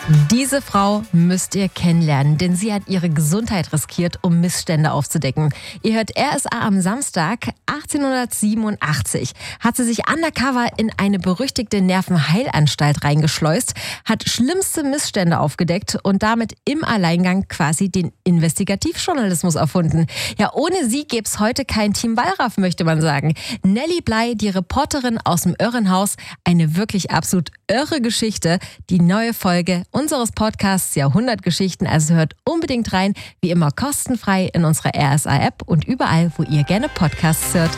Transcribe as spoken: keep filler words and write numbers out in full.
Diese Frau müsst ihr kennenlernen, denn sie hat ihre Gesundheit riskiert, um Missstände aufzudecken. Ihr hört R S A am Samstag, achtzehnhundertsiebenundachtzig, hat sie sich undercover in eine berüchtigte Nervenheilanstalt reingeschleust, hat schlimmste Missstände aufgedeckt und damit im Alleingang quasi den Investigativjournalismus erfunden. Ja, ohne sie gäbe es heute kein Team Wallraff, möchte man sagen. Nelly Bly, die Reporterin aus dem Irrenhaus, eine wirklich absolut irre Geschichte. Die neue Folge unseres Podcasts Jahrhundertgeschichten, also hört unbedingt rein, wie immer kostenfrei in unserer R S A-App und überall, wo ihr gerne Podcasts hört.